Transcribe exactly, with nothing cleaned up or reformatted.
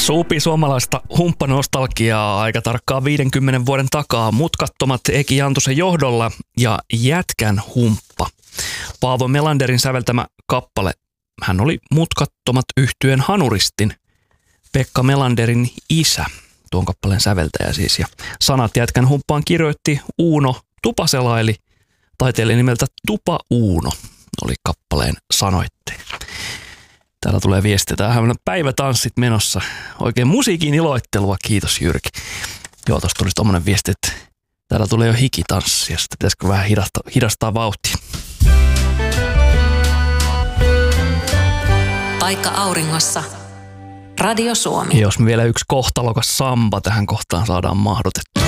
Supi suomalaista humppanostalgiaa aika tarkkaan viidenkymmenen vuoden takaa. Mutkattomat Eki Jantusen johdolla ja Jätkän humppa. Paavo Melanderin säveltämä kappale. Hän oli Mutkattomat -yhtyeen hanuristin Pekka Melanderin isä, tuon kappaleen säveltäjä siis. Ja sanat Jätkän humppaan kirjoitti Uuno Tupasela, eli taiteilijan nimeltä Tupa Uuno oli kappaleen sanoitteja. Täällä tulee viestiä. Tämähän on päivätanssit menossa. Oikein musiikin iloittelua. Kiitos Jyrki. Joo, tuossa tulisi tommonen viesti, että täällä tulee jo hikitanssia. Sitten pitäisikö vähän hidastaa, hidastaa vauhtia. Paikka auringossa. Radio Suomi. Jos me vielä yksi kohtalokas samba tähän kohtaan saadaan mahdotettua.